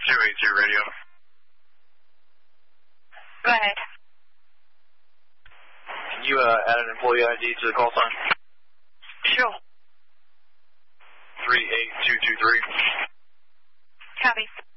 282 radio. Go ahead. Can you add an employee ID to the call sign? Sure. 38223. Copy.